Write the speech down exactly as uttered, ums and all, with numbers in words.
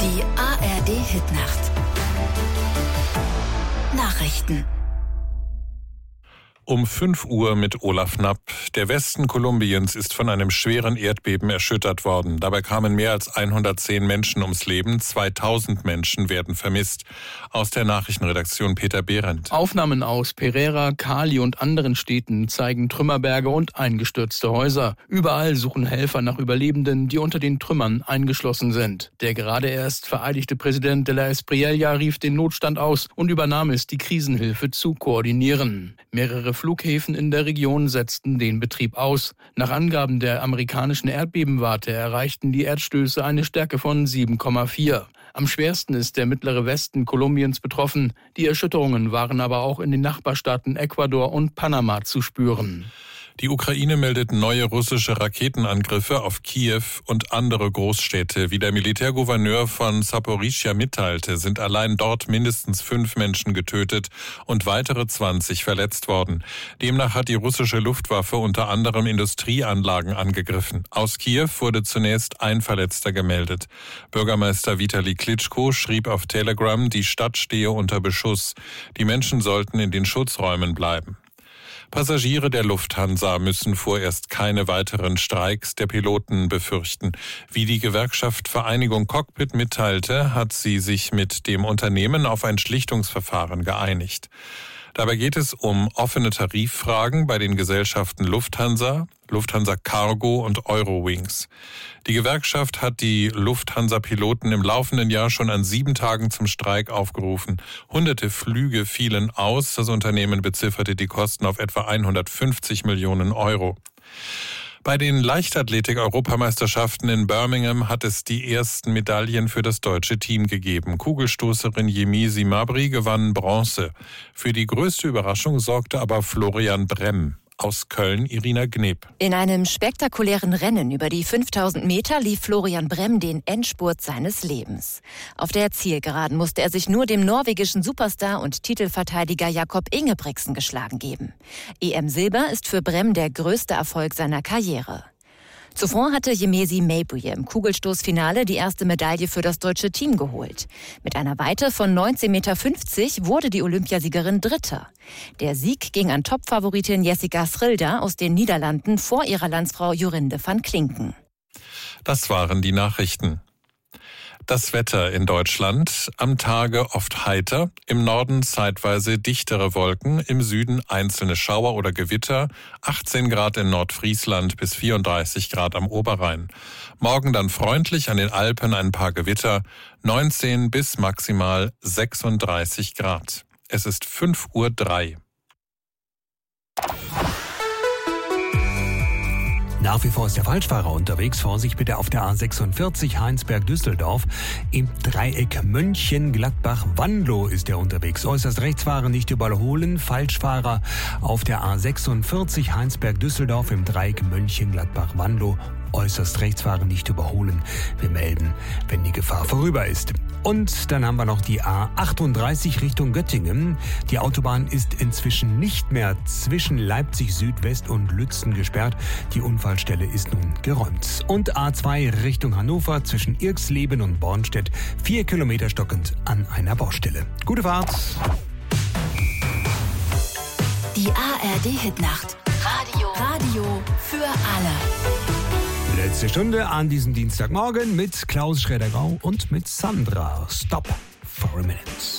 Die A R D-Hitnacht. Nachrichten. Um fünf Uhr mit Olaf Knapp. Der Westen Kolumbiens ist von einem schweren Erdbeben erschüttert worden. Dabei kamen mehr als hundertzehn Menschen ums Leben. zweitausend Menschen werden vermisst. Aus der Nachrichtenredaktion Peter Behrendt. Aufnahmen aus Pereira, Cali und anderen Städten zeigen Trümmerberge und eingestürzte Häuser. Überall suchen Helfer nach Überlebenden, die unter den Trümmern eingeschlossen sind. Der gerade erst vereidigte Präsident de la Espriella rief den Notstand aus und übernahm es, die Krisenhilfe zu koordinieren. Mehrere Flughäfen in der Region setzten den Betrieb aus. Nach Angaben der amerikanischen Erdbebenwarte erreichten die Erdstöße eine Stärke von sieben Komma vier. Am schwersten ist der mittlere Westen Kolumbiens betroffen. Die Erschütterungen waren aber auch in den Nachbarstaaten Ecuador und Panama zu spüren. Die Ukraine meldet neue russische Raketenangriffe auf Kiew und andere Großstädte. Wie der Militärgouverneur von Saporischschja mitteilte, sind allein dort mindestens fünf Menschen getötet und weitere zwanzig verletzt worden. Demnach hat die russische Luftwaffe unter anderem Industrieanlagen angegriffen. Aus Kiew wurde zunächst ein Verletzter gemeldet. Bürgermeister Vitali Klitschko schrieb auf Telegram, die Stadt stehe unter Beschuss. Die Menschen sollten in den Schutzräumen bleiben. Passagiere der Lufthansa müssen vorerst keine weiteren Streiks der Piloten befürchten. Wie die Gewerkschaft Vereinigung Cockpit mitteilte, hat sie sich mit dem Unternehmen auf ein Schlichtungsverfahren geeinigt. Dabei geht es um offene Tariffragen bei den Gesellschaften Lufthansa, Lufthansa Cargo und Eurowings. Die Gewerkschaft hat die Lufthansa-Piloten im laufenden Jahr schon an sieben Tagen zum Streik aufgerufen. Hunderte Flüge fielen aus. Das Unternehmen bezifferte die Kosten auf etwa hundertfünfzig Millionen Euro. Bei den Leichtathletik-Europameisterschaften in Birmingham hat es die ersten Medaillen für das deutsche Team gegeben. Kugelstoßerin Yemisi Mabry gewann Bronze. Für die größte Überraschung sorgte aber Florian Bremm. Aus Köln Irina Gneb. In einem spektakulären Rennen über die fünftausend Meter lief Florian Bremm den Endspurt seines Lebens. Auf der Zielgeraden musste er sich nur dem norwegischen Superstar und Titelverteidiger Jakob Ingebrigtsen geschlagen geben. E M Silber ist für Bremm der größte Erfolg seiner Karriere. Zuvor hatte Yemisi Mabry im Kugelstoßfinale die erste Medaille für das deutsche Team geholt. Mit einer Weite von neunzehn Komma fünfzig Meter wurde die Olympiasiegerin Dritte. Der Sieg ging an Topfavoritin Jessica Schrilder aus den Niederlanden vor ihrer Landsfrau Jorinde van Klinken. Das waren die Nachrichten. Das Wetter in Deutschland: am Tage oft heiter, im Norden zeitweise dichtere Wolken, im Süden einzelne Schauer oder Gewitter, achtzehn Grad in Nordfriesland bis vierunddreißig Grad am Oberrhein. Morgen dann freundlich, an den Alpen ein paar Gewitter, neunzehn bis maximal sechsunddreißig Grad. Es ist fünf Uhr drei. Nach wie vor ist der Falschfahrer unterwegs. Vorsicht bitte auf der A sechsundvierzig Heinsberg-Düsseldorf. Im Dreieck Mönchengladbach-Wanlo ist er unterwegs. Äußerst rechts fahren, nicht überholen. Falschfahrer auf der A sechsundvierzig Heinsberg-Düsseldorf im Dreieck Mönchengladbach-Wanlo. Äußerst rechts fahren, nicht überholen. Wir melden, wenn die Gefahr vorüber ist. Und dann haben wir noch die A achtunddreißig Richtung Göttingen. Die Autobahn ist inzwischen nicht mehr zwischen Leipzig Südwest und Lützen gesperrt. Die Unfallstelle ist nun geräumt. Und A zwei Richtung Hannover zwischen Irxleben und Bornstedt. Vier Kilometer stockend an einer Baustelle. Gute Fahrt! Die A R D-Hitnacht. Radio. Radio für alle. Letzte Stunde an diesem Dienstagmorgen mit Klaus Schroeder-Grau und mit Sandra. Stop for a minute.